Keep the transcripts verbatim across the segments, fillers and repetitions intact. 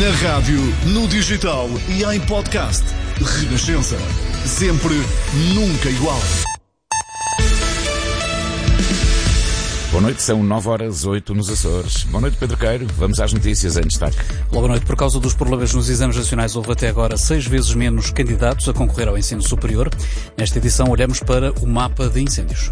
Na rádio, no digital e em podcast. Renascença. Sempre, nunca igual. Boa noite, são nove horas oito nos Açores. Boa noite, Pedro Queiro. Vamos às notícias em destaque. Boa noite. Por causa dos problemas nos exames nacionais, houve até agora seis vezes menos candidatos a concorrer ao ensino superior. Nesta edição, olhamos para o mapa de incêndios.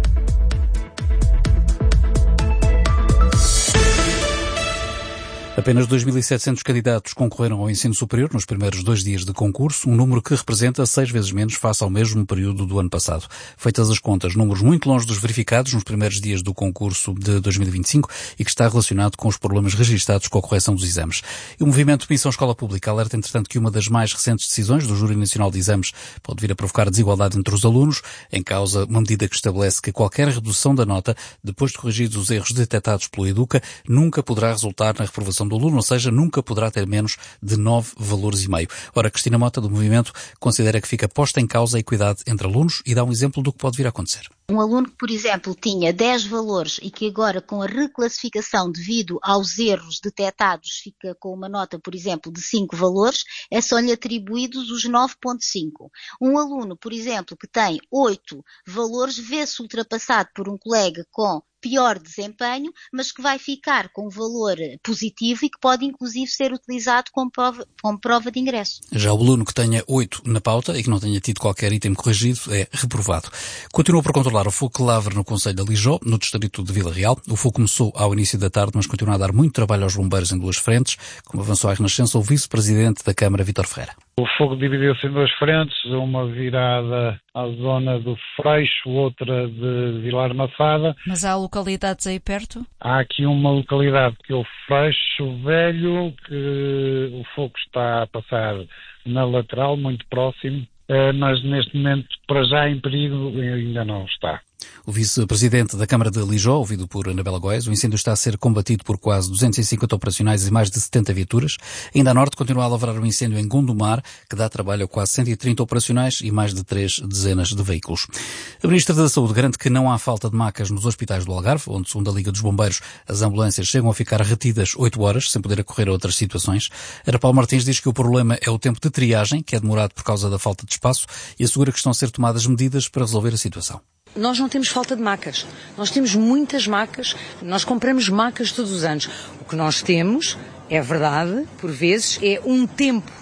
Apenas dois mil e setecentos candidatos concorreram ao ensino superior nos primeiros dois dias de concurso, um número que representa seis vezes menos face ao mesmo período do ano passado. Feitas as contas, números muito longe dos verificados nos primeiros dias do concurso de dois mil e vinte e cinco e que está relacionado com os problemas registados com a correção dos exames. E o movimento Missão Escola Pública alerta, entretanto, que uma das mais recentes decisões do Júri Nacional de Exames pode vir a provocar desigualdade entre os alunos, em causa uma medida que estabelece que qualquer redução da nota, depois de corrigidos os erros detectados pelo Educa, nunca poderá resultar na reprovação do aluno, ou seja, nunca poderá ter menos de nove valores e meio. Ora, Cristina Mota, do movimento, considera que fica posta em causa a equidade entre alunos e dá um exemplo do que pode vir a acontecer. Um aluno que, por exemplo, tinha dez valores e que agora, com a reclassificação devido aos erros detectados, fica com uma nota, por exemplo, de cinco valores, é só-lhe atribuídos os nove vírgula cinco. Um aluno, por exemplo, que tem oito valores, vê-se ultrapassado por um colega com pior desempenho, mas que vai ficar com um valor positivo e que pode inclusive ser utilizado como prova, como prova de ingresso. Já o aluno que tenha oito na pauta e que não tenha tido qualquer item corrigido é reprovado. Continua por controlar o fogo que lavra no concelho de Lijó, no distrito de Vila Real. O fogo começou ao início da tarde, mas continua a dar muito trabalho aos bombeiros em duas frentes, como avançou à Renascença o vice-presidente da Câmara, Vítor Ferreira. O fogo dividiu-se em duas frentes, uma virada à zona do Freixo, outra de Vilar Mafada. Mas há localidades aí perto? Há aqui uma localidade que é o Freixo Velho, que o fogo está a passar na lateral, muito próximo, mas neste momento, para já em perigo, ainda não está. O vice-presidente da Câmara de Lijó, ouvido por Anabela Góes, o incêndio está a ser combatido por quase duzentos e cinquenta operacionais e mais de setenta viaturas. Ainda a norte continua a lavrar um incêndio em Gondomar, que dá trabalho a quase cento e trinta operacionais e mais de três dezenas de veículos. A Ministra da Saúde garante que não há falta de macas nos hospitais do Algarve, onde, segundo a Liga dos Bombeiros, as ambulâncias chegam a ficar retidas oito horas, sem poder acorrer a outras situações. Ana Paula Martins diz que o problema é o tempo de triagem, que é demorado por causa da falta de espaço, e assegura que estão a ser tomadas medidas para resolver a situação. Nós não temos falta de macas, nós temos muitas macas, nós compramos macas todos os anos. O que nós temos, é verdade, por vezes, é um tempo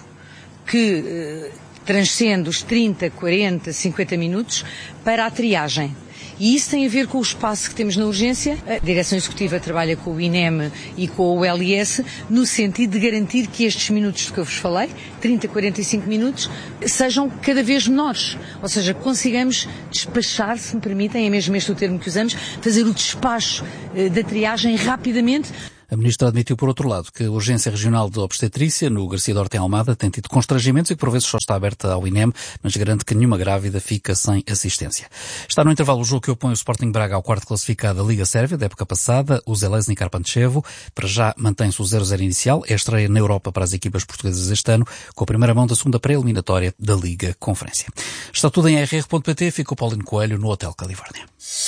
que eh, transcende os trinta, quarenta, cinquenta minutos para a triagem. E isso tem a ver com o espaço que temos na urgência. A Direção Executiva trabalha com o I N E M e com o L I S no sentido de garantir que estes minutos de que eu vos falei, trinta, quarenta e cinco minutos, sejam cada vez menores. Ou seja, consigamos despachar, se me permitem, é mesmo este o termo que usamos, fazer o despacho eh, da triagem rapidamente. A Ministra admitiu, por outro lado, que a Urgência Regional de Obstetrícia, no Garcia de Horta em Almada, tem tido constrangimentos e que por vezes só está aberta ao I N E M, mas garante que nenhuma grávida fica sem assistência. Está no intervalo o jogo que opõe o Sporting Braga ao quarto classificado da Liga Sérvia da época passada, o Železni Karpančevo. Para já mantém-se o zero a zero inicial, é a estreia na Europa para as equipas portuguesas este ano, com a primeira mão da segunda pré-eliminatória da Liga Conferência. Está tudo em r r ponto p t, fica o Paulino Coelho no Hotel Califórnia.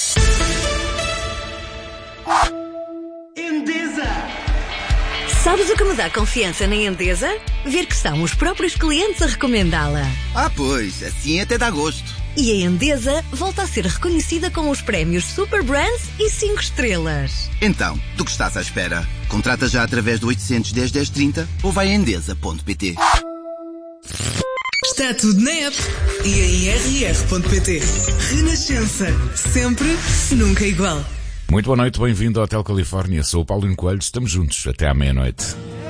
Sabes o que me dá confiança na Endesa? Ver que são os próprios clientes a recomendá-la. Ah, pois, assim até dá gosto. E a Endesa volta a ser reconhecida com os prémios Super Brands e cinco estrelas. Então, do que estás à espera? Contrata já através do oitocentos, dez, dez, trinta ou vai a endesa ponto p t. Está tudo na app e em r r ponto p t. Renascença. Sempre, nunca igual. Muito boa noite, bem-vindo ao Hotel Califórnia. Sou o Paulino Coelho, estamos juntos até à meia-noite.